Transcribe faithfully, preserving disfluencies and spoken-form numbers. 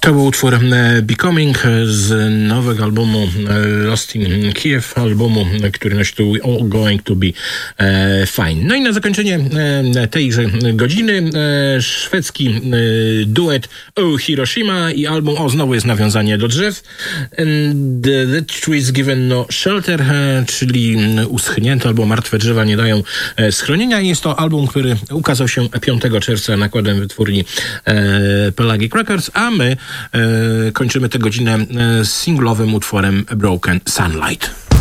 To był utwór Becoming z nowego albumu Lost in Kiev, albumu, który nosi tu All Going to Be Fine. No i na zakończenie tejże godziny szwedzki duet O Hiroshima i album, o znowu jest nawiązanie do drzew, The Trees Given No Shelter, czyli uschnięte albo martwe drzewa nie dają schronienia. Jest to album, który ukazał się piątego czerwca nakładem wytwórni Pelagic Records, a my kończymy tę godzinę singlowym utworem Broken Sunlight.